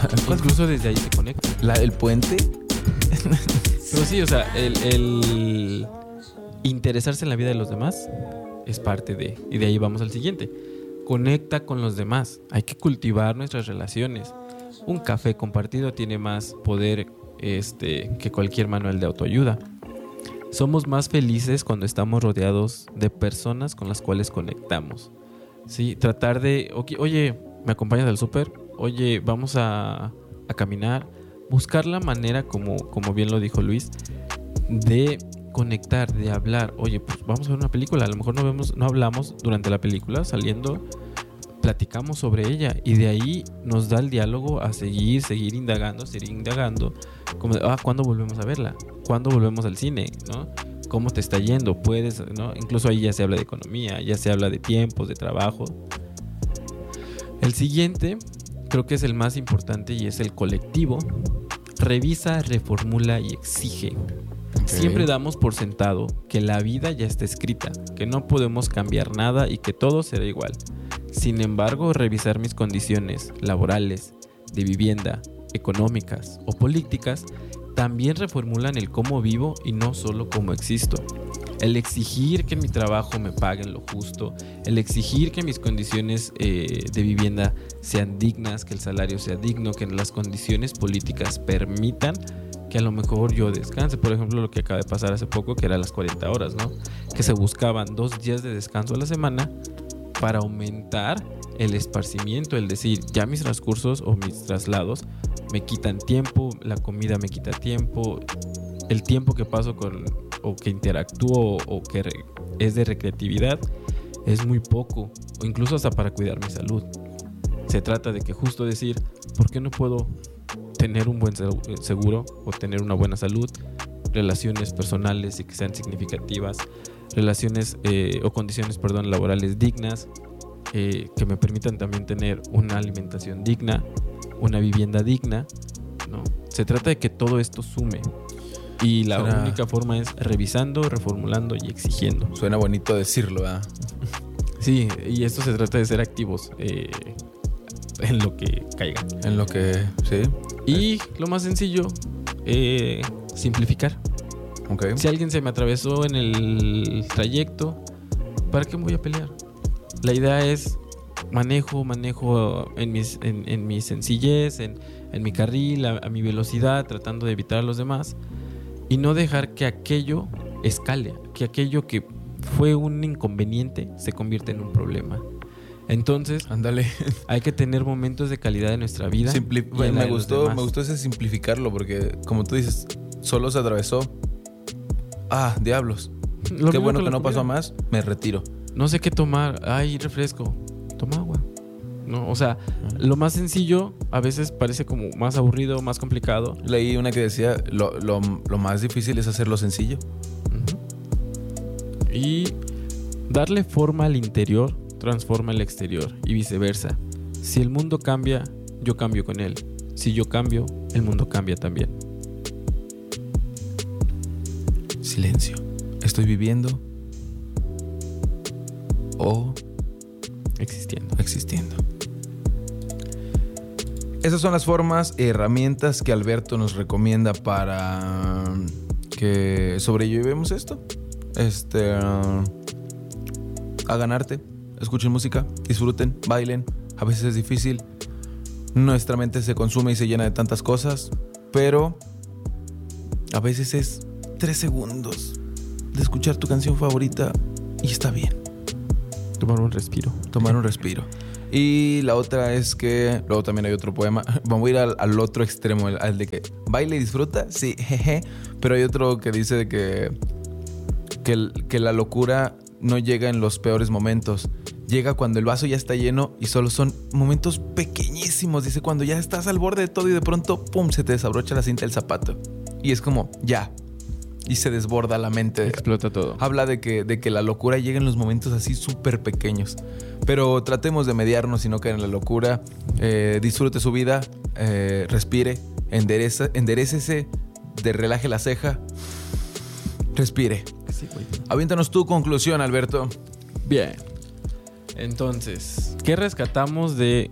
Incluso desde ahí se conecta. ¿El puente? Pero sí, o sea, el interesarse en la vida de los demás es parte de... Y de ahí vamos al siguiente. Conecta con los demás. Hay que cultivar nuestras relaciones. Un café compartido tiene más poder que cualquier manual de autoayuda. Somos más felices cuando estamos rodeados de personas con las cuales conectamos. Sí, tratar de... Oye, ¿me acompañas al súper? Oye, vamos a caminar. Buscar la manera, como bien lo dijo Luis, de conectar, de hablar. Oye, pues vamos a ver una película. A lo mejor no hablamos durante la película, saliendo, platicamos sobre ella. Y de ahí nos da el diálogo a seguir indagando. Como ¿cuándo volvemos a verla? ¿Cuándo volvemos al cine? ¿No? ¿Cómo te está yendo? ¿Puedes? ¿No? Incluso ahí ya se habla de economía, ya se habla de tiempos, de trabajo. El siguiente, creo que es el más importante y es el colectivo. Revisa, reformula y exige. Okay. Siempre damos por sentado que la vida ya está escrita, que no podemos cambiar nada y que todo será igual. Sin embargo, revisar mis condiciones laborales, de vivienda, económicas o políticas también reformulan el cómo vivo y no solo cómo existo. El exigir que en mi trabajo me paguen lo justo, el exigir que mis condiciones de vivienda sean dignas, que el salario sea digno, que las condiciones políticas permitan que a lo mejor yo descanse. Por ejemplo, lo que acaba de pasar hace poco, que eran las 40 horas, ¿no? Que se buscaban 2 días de descanso a la semana para aumentar el esparcimiento, el decir, ya mis transcursos o mis traslados me quitan tiempo, la comida me quita tiempo, el tiempo que paso o que interactúo o que es de recreatividad es muy poco, o incluso hasta para cuidar mi salud. Se trata de que justo decir, ¿por qué no puedo tener un buen seguro o tener una buena salud, relaciones personales y que sean significativas, relaciones o condiciones, laborales dignas, que me permitan también tener una alimentación digna, una vivienda digna, ¿no? Se trata de que todo esto sume. Y la única forma es revisando, reformulando y exigiendo. Suena bonito decirlo, ¿verdad? Sí, y esto se trata de ser activos en lo que caiga. En lo que, sí. Y lo más sencillo, simplificar. Okay. Si alguien se me atravesó en el trayecto, ¿para qué me voy a pelear? La idea es manejo en mi sencillez, en mi carril, a mi velocidad, tratando de evitar a los demás. Y no dejar que aquello escale, que aquello que fue un inconveniente se convierta en un problema. Entonces, ándale, hay que tener momentos de calidad en nuestra vida. Me gustó ese simplificarlo, porque como tú dices, solo se atravesó. Diablos. Qué bueno que no pasó a más, me retiro. No sé qué tomar. Refresco. Toma agua. No, o sea, lo más sencillo a veces parece como más aburrido, más complicado. Leí una que decía, lo más difícil es hacerlo sencillo. Uh-huh. Y darle forma al interior transforma el exterior y viceversa. Si el mundo cambia, yo cambio con él. Si yo cambio, el mundo cambia también. Silencio. ¿Estoy viviendo o existiendo? Esas son las formas y herramientas que Alberto nos recomienda para que sobrellevemos esto. Hagan arte, escuchen música, disfruten, bailen. A veces es difícil. Nuestra mente se consume y se llena de tantas cosas, pero a veces es 3 segundos de escuchar tu canción favorita y está bien. Tomar un respiro. Y la otra es que luego también hay otro poema. Vamos a ir al otro extremo, al de que baile y disfruta, sí, jeje. Pero hay otro que dice de que la locura no llega en los peores momentos. Llega cuando el vaso ya está lleno y solo son momentos pequeñísimos. Dice, cuando ya estás al borde de todo y de pronto, ¡pum!, se te desabrocha la cinta del zapato. Y es como, ya. Y se desborda la mente. Explota todo. Habla de que la locura llega en los momentos así súper pequeños. Pero tratemos de mediarnos y no caer en la locura. Disfrute su vida. Respire. Enderécese. Relaje la ceja. Respire. Sí, güey. Aviéntanos tu conclusión, Alberto. Bien. Entonces, ¿qué rescatamos de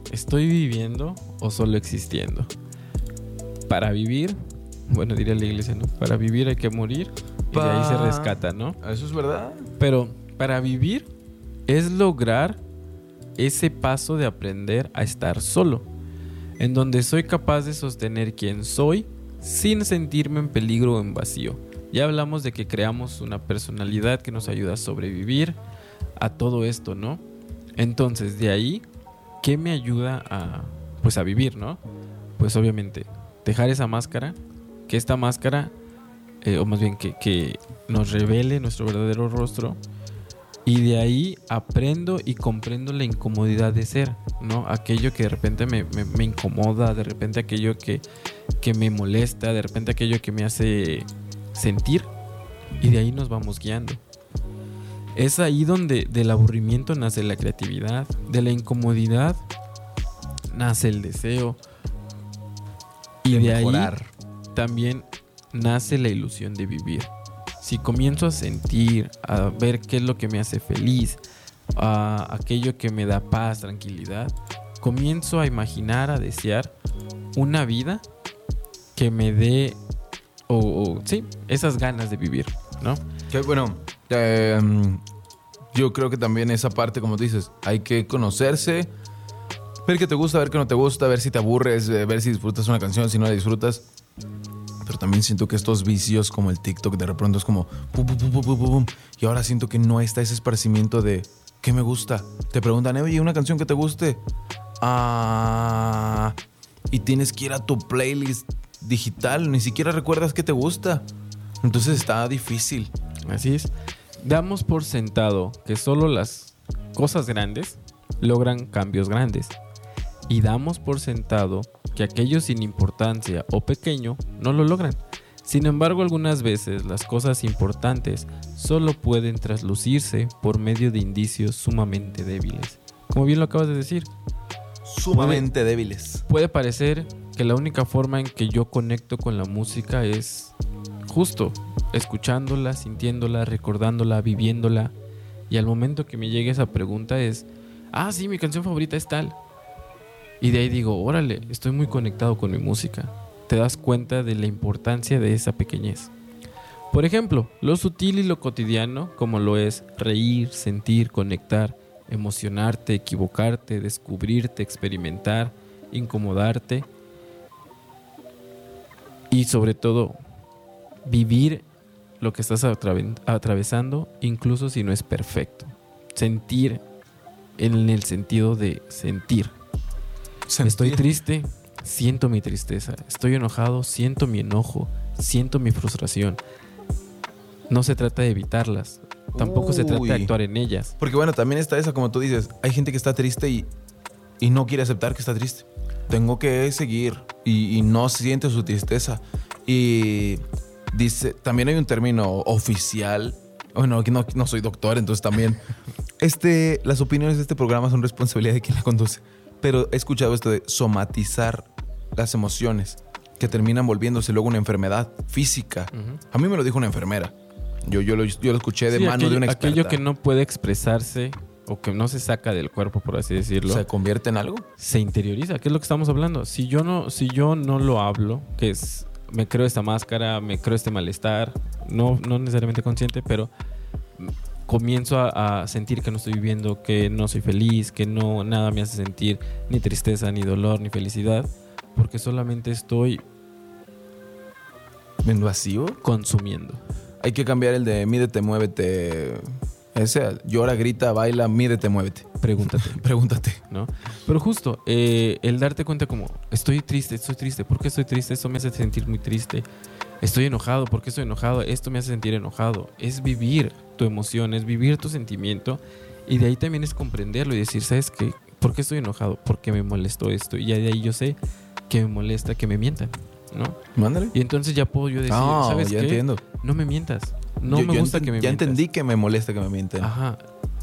¿estoy viviendo o solo existiendo? Para vivir, bueno, diría la iglesia, ¿no? Para vivir hay que morir y de ahí se rescata, ¿no? Eso es verdad. Pero para vivir es lograr ese paso de aprender a estar solo, en donde soy capaz de sostener quién soy sin sentirme en peligro o en vacío. Ya hablamos de que creamos una personalidad que nos ayuda a sobrevivir a todo esto, ¿no? Entonces, de ahí, ¿qué me ayuda a vivir, ¿no? Pues obviamente, dejar esa máscara, que esta máscara, o más bien que nos revele nuestro verdadero rostro, y de ahí aprendo y comprendo la incomodidad de ser, ¿no? Aquello que de repente me incomoda, de repente aquello que me molesta, de repente aquello que me hace sentir, y de ahí nos vamos guiando. Es ahí donde del aburrimiento nace la creatividad, de la incomodidad nace el deseo, y de ahí también nace la ilusión de vivir. Si comienzo a sentir, a ver qué es lo que me hace feliz, aquello que me da paz, tranquilidad, comienzo a imaginar, a desear una vida que me dé, sí, esas ganas de vivir, ¿no? Que bueno, yo creo que también esa parte, como dices, hay que conocerse, ver qué te gusta, ver qué no te gusta, ver si te aburres, ver si disfrutas una canción, si no la disfrutas. Pero también siento que estos vicios como el TikTok de repente es como pum, pum, pum, pum, pum, pum, y ahora siento que no está ese esparcimiento de ¿qué me gusta? Te preguntan, oye, ¿una canción que te guste? Y tienes que ir a tu playlist digital, ni siquiera recuerdas qué te gusta. Entonces está difícil. Así es. Damos por sentado que solo las cosas grandes logran cambios grandes. Y damos por sentado que aquellos sin importancia o pequeño no lo logran. Sin embargo, algunas veces las cosas importantes solo pueden traslucirse por medio de indicios sumamente débiles. Como bien lo acabas de decir. Sumamente débiles. Puede parecer que la única forma en que yo conecto con la música es justo escuchándola, sintiéndola, recordándola, viviéndola. Y al momento que me llegue esa pregunta es, sí, mi canción favorita es tal. Y de ahí digo, órale, estoy muy conectado con mi música. Te das cuenta de la importancia de esa pequeñez. Por ejemplo, lo sutil y lo cotidiano, como lo es reír, sentir, conectar, emocionarte, equivocarte, descubrirte, experimentar, incomodarte. Y sobre todo, vivir lo que estás atravesando, incluso si no es perfecto. Sentir en el sentido de sentir. Estoy triste, siento mi tristeza. Estoy enojado, siento mi enojo, siento mi frustración. No se trata de evitarlas, tampoco se trata de actuar en ellas. Porque bueno, también está esa, como tú dices, hay gente que está triste y no quiere aceptar que está triste. Tengo que seguir y no siente su tristeza. Y dice, también hay un término oficial. Bueno, aquí no soy doctor, entonces también las opiniones de este programa son responsabilidad de quien la conduce. Pero he escuchado esto de somatizar las emociones, que terminan volviéndose luego una enfermedad física. Uh-huh. A mí me lo dijo una enfermera. Yo lo escuché de mano de una experta. Aquello que no puede expresarse o que no se saca del cuerpo, por así decirlo, ¿se convierte en algo? Se interioriza, ¿qué es lo que estamos hablando? Si yo no lo hablo, que es, me creo esta máscara, me creo este malestar, no necesariamente consciente, pero comienzo a sentir que no estoy viviendo, que no soy feliz, que nada me hace sentir ni tristeza, ni dolor, ni felicidad, porque solamente estoy ¿en vacío? Consumiendo. Hay que cambiar el de mídete, muévete. Ese, llora, grita, baila, mídete, muévete. Pregúntate. ¿No? Pero justo, el darte cuenta como, estoy triste. ¿Por qué estoy triste? Esto me hace sentir muy triste. Estoy enojado. ¿Por qué estoy enojado? Esto me hace sentir enojado. Es vivir tu emoción, es vivir tu sentimiento. Y de ahí también es comprenderlo y decir, ¿sabes qué? ¿Por qué estoy enojado? Porque me molestó esto. Y ya de ahí yo sé que me molesta que me mientan, ¿no? Mándale. Y entonces ya puedo yo decir, ¿sabes ya qué? entiendo. No me mientas. No me gusta que me mientas. Ya entendí que me molesta que me mienten. Ajá.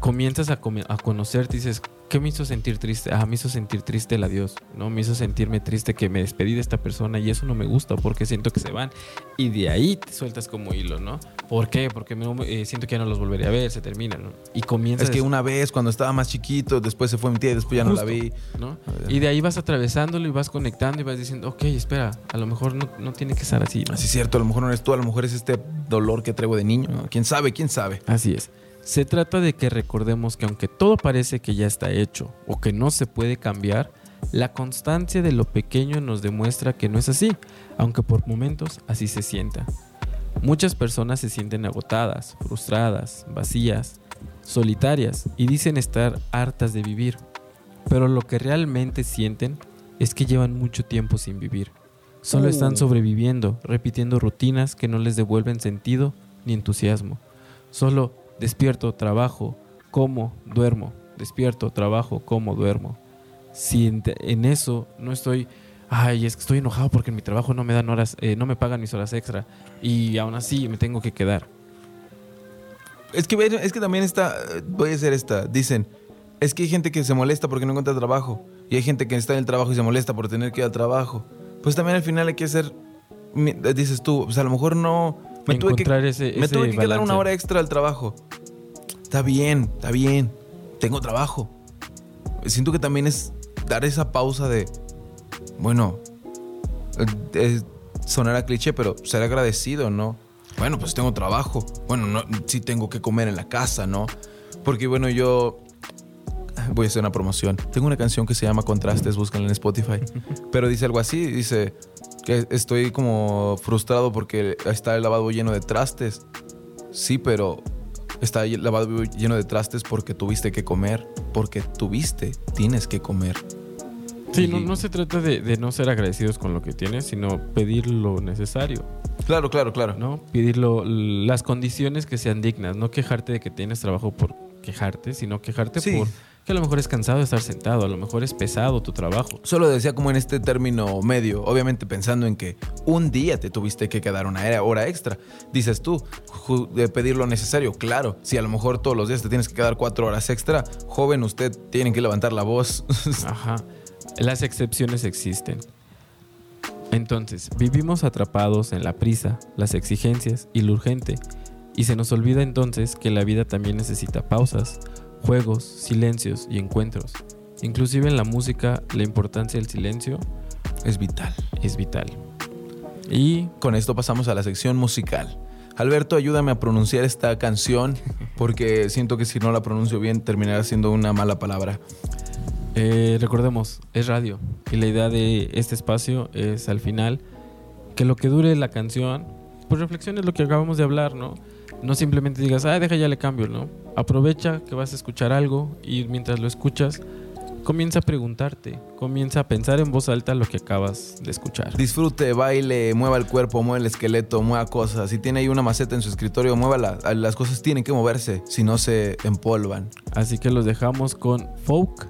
comienzas a conocerte y dices, ¿qué me hizo sentir triste? Me hizo sentir triste el adiós, ¿no? Me hizo sentirme triste que me despedí de esta persona y eso no me gusta porque siento que se van. Y de ahí te sueltas como hilo, ¿no? ¿Por qué? Porque siento que ya no los volveré a ver, se termina, ¿no? Y comienzas... Es que una vez cuando estaba más chiquito, después se fue mi tía y después ya no la vi. ¿No? Y de ahí vas atravesándolo y vas conectando y vas diciendo, ok, espera, a lo mejor no tiene que ser así, ¿no? Así es cierto, a lo mejor no eres tú, a lo mejor es este dolor que traigo de niño, ¿no? ¿Quién sabe? ¿Quién sabe? Así es. Se trata de que recordemos que aunque todo parece que ya está hecho o que no se puede cambiar, la constancia de lo pequeño nos demuestra que no es así, aunque por momentos así se sienta. Muchas personas se sienten agotadas, frustradas, vacías, solitarias y dicen estar hartas de vivir, pero lo que realmente sienten es que llevan mucho tiempo sin vivir. Solo están sobreviviendo, repitiendo rutinas que no les devuelven sentido ni entusiasmo. Solo despierto, trabajo, como, duermo. Despierto, trabajo, como, duermo. Si en eso no estoy, es que estoy enojado porque en mi trabajo no me dan horas, no me pagan mis horas extra y aún así me tengo que quedar. Es que también voy a hacer esta. Dicen, es que hay gente que se molesta porque no encuentra trabajo y hay gente que está en el trabajo y se molesta por tener que ir al trabajo. Pues también al final hay que hacer, dices tú, pues a lo mejor no. Me tuve que quedar una hora extra al trabajo. Está bien. Tengo trabajo. Siento que también es dar esa pausa de, bueno, sonará cliché, pero ser agradecido, ¿no? Bueno, pues tengo trabajo. Bueno, no, sí tengo que comer en la casa, ¿no? Porque bueno, yo voy a hacer una promoción. Tengo una canción que se llama Contrastes, búscanla en Spotify. Pero dice algo así, dice que estoy como frustrado porque está el lavabo lleno de trastes. Sí, pero está el lavabo lleno de trastes porque tuviste que comer. Porque tienes que comer. Sí, no se trata de no ser agradecidos con lo que tienes, sino pedir lo necesario. Claro. ¿No? Pedir las condiciones que sean dignas. No quejarte de que tienes trabajo por quejarte, sino quejarte por que a lo mejor es cansado de estar sentado, a lo mejor es pesado tu trabajo. Solo decía como en este término medio, obviamente pensando en que un día te tuviste que quedar una hora extra. Dices tú, de pedir lo necesario, claro. Si a lo mejor todos los días te tienes que quedar 4 horas extra, joven, usted tiene que levantar la voz. Ajá. Las excepciones existen. Entonces, vivimos atrapados en la prisa, las exigencias y lo urgente. Y se nos olvida entonces que la vida también necesita pausas, juegos, silencios y encuentros. Inclusive en la música, la importancia del silencio es vital. Y con esto pasamos a la sección musical. Alberto, ayúdame a pronunciar esta canción porque siento que si no la pronuncio bien terminará siendo una mala palabra. Recordemos, es radio y la idea de este espacio es al final que lo que dure la canción, pues reflexiones lo que acabamos de hablar, ¿no? No simplemente digas, deja ya le cambio, ¿no? Aprovecha que vas a escuchar algo y mientras lo escuchas, comienza a preguntarte, comienza a pensar en voz alta lo que acabas de escuchar. Disfrute, baile, mueva el cuerpo, mueva el esqueleto, mueva cosas. Si tiene ahí una maceta en su escritorio, muévala. Las cosas tienen que moverse, si no se empolvan. Así que los dejamos con Folk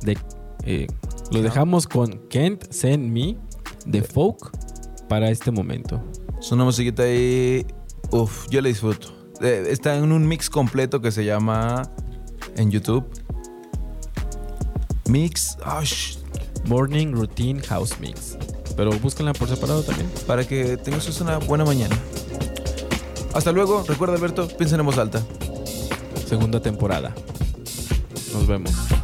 dejamos con Can't Send Me de Folk para este momento. Es una musiquita ahí, yo la disfruto. Está en un mix completo que se llama en YouTube Mix Morning Routine House Mix. Pero búsquenla por separado también para que tengas una buena mañana. Hasta luego. Recuerda, Alberto, piensa en voz alta. Segunda temporada. Nos vemos.